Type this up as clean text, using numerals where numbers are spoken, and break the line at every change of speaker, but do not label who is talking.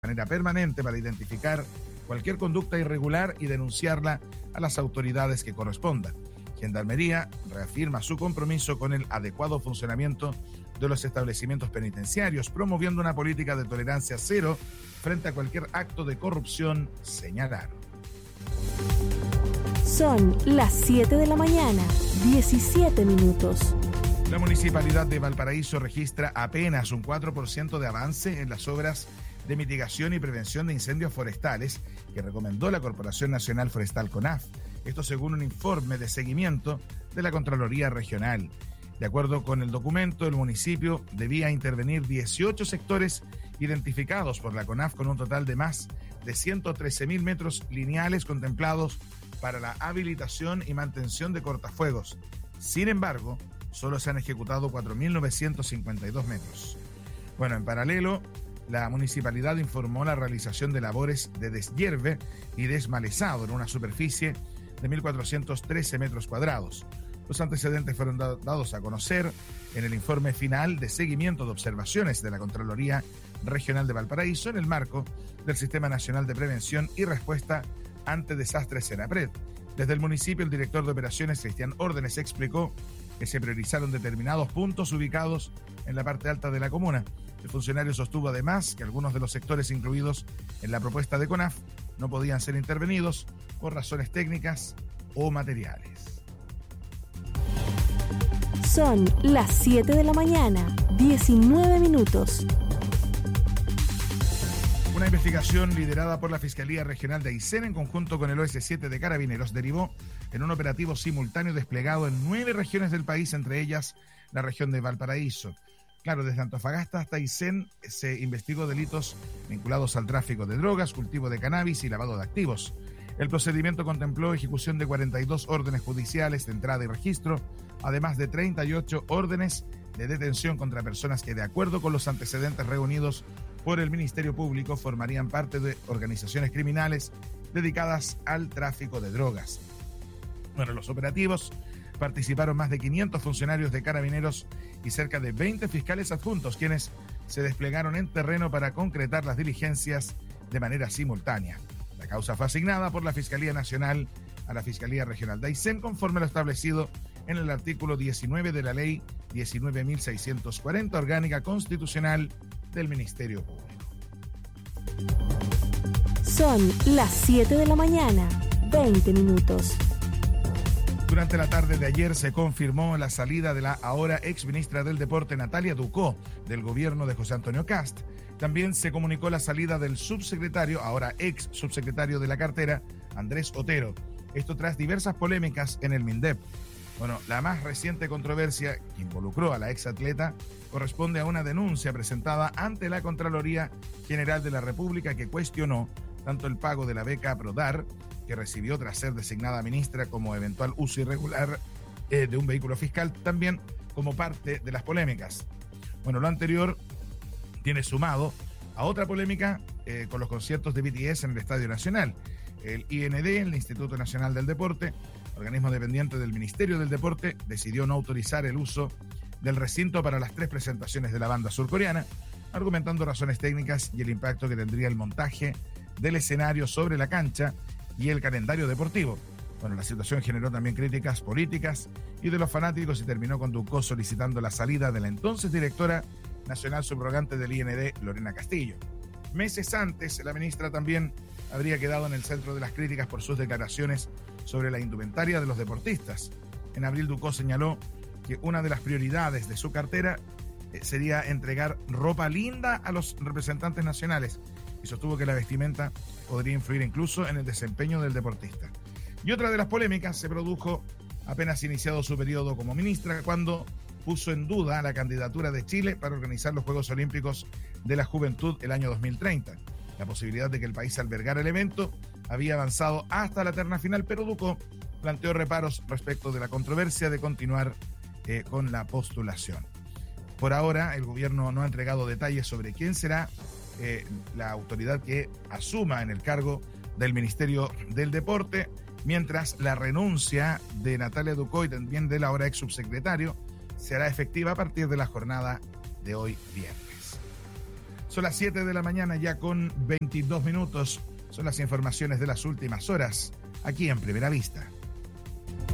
manera permanente para identificar cualquier conducta irregular y denunciarla a las autoridades que correspondan. Gendarmería reafirma su compromiso con el adecuado funcionamiento de los establecimientos penitenciarios, promoviendo una política de tolerancia cero frente a cualquier acto de corrupción, señalaron.
Son las 7 de la mañana, 17 minutos.
La Municipalidad de Valparaíso registra apenas un 4% de avance en las obras de mitigación y prevención de incendios forestales que recomendó la Corporación Nacional Forestal CONAF. Esto según un informe de seguimiento de la Contraloría Regional. De acuerdo con el documento, el municipio debía intervenir 18 sectores identificados por la CONAF con un total de más de 113.000 metros lineales contemplados para la habilitación y mantención de cortafuegos. Sin embargo, solo se han ejecutado 4.952 metros. Bueno, en paralelo, la municipalidad informó la realización de labores de deshierve y desmalezado en una superficie de 1.413 metros cuadrados. Los antecedentes fueron dados a conocer en el informe final de seguimiento de observaciones de la Contraloría Regional de Valparaíso en el marco del Sistema Nacional de Prevención y Respuesta ante Desastres SENAPRED. Desde el municipio, el director de operaciones, Cristian Órdenes, explicó que se priorizaron determinados puntos ubicados en la parte alta de la comuna. El funcionario sostuvo además que algunos de los sectores incluidos en la propuesta de CONAF no podían ser intervenidos por razones técnicas o materiales.
Son las 7 de la mañana, 19 minutos.
Una investigación liderada por la Fiscalía Regional de Aysén en conjunto con el OS7 de Carabineros derivó en un operativo simultáneo desplegado en 9 regiones del país, entre ellas la región de Valparaíso. Claro, desde Antofagasta hasta Aysén se investigó delitos vinculados al tráfico de drogas, cultivo de cannabis y lavado de activos. El procedimiento contempló ejecución de 42 órdenes judiciales de entrada y registro, además de 38 órdenes de detención contra personas que, de acuerdo con los antecedentes reunidos por el Ministerio Público, formarían parte de organizaciones criminales dedicadas al tráfico de drogas. Bueno, los operativos participaron más de 500 funcionarios de Carabineros y cerca de 20 fiscales adjuntos, quienes se desplegaron en terreno para concretar las diligencias de manera simultánea. La causa fue asignada por la Fiscalía Nacional a la Fiscalía Regional de Aysén, conforme a lo establecido en el artículo 19 de la Ley 19.640, orgánica constitucional del Ministerio Público.
Son las 7 de la mañana, 20 minutos.
Durante la tarde de ayer se confirmó la salida de la ahora ex ministra del Deporte Natalia Ducó del gobierno de José Antonio Kast. También se comunicó la salida del subsecretario, ahora ex subsecretario de la cartera, Andrés Otero. Esto tras diversas polémicas en el MINDEP. Bueno, la más reciente controversia que involucró a la exatleta corresponde a una denuncia presentada ante la Contraloría General de la República que cuestionó tanto el pago de la beca Prodar, que recibió tras ser designada ministra, como eventual uso irregular de un vehículo fiscal, también como parte de las polémicas. Bueno, lo anterior tiene sumado a otra polémica con los conciertos de BTS en el Estadio Nacional. El IND, el Instituto Nacional del Deporte, organismo dependiente del Ministerio del Deporte, decidió no autorizar el uso del recinto para las 3 presentaciones de la banda surcoreana, argumentando razones técnicas y el impacto que tendría el montaje del escenario sobre la cancha y el calendario deportivo. Bueno, la situación generó también críticas políticas y de los fanáticos y terminó con Ducó solicitando la salida de la entonces directora nacional subrogante del IND, Lorena Castillo. Meses antes, la ministra también habría quedado en el centro de las críticas por sus declaraciones sobre la indumentaria de los deportistas. En abril, Ducó señaló que una de las prioridades de su cartera sería entregar ropa linda a los representantes nacionales y sostuvo que la vestimenta podría influir incluso en el desempeño del deportista. Y otra de las polémicas se produjo apenas iniciado su periodo como ministra, cuando puso en duda la candidatura de Chile para organizar los Juegos Olímpicos de la Juventud el año 2030. La posibilidad de que el país albergara el evento había avanzado hasta la terna final, pero Ducó planteó reparos respecto de la controversia de continuar con la postulación. Por ahora, el gobierno no ha entregado detalles sobre quién será la autoridad que asuma en el cargo del Ministerio del Deporte, mientras la renuncia de Natalia Ducó y también del ahora ex subsecretario será efectiva a partir de la jornada de hoy viernes. Son las 7 de la mañana ya con 22 minutos. Son las informaciones de las últimas horas, aquí en Primera Vista.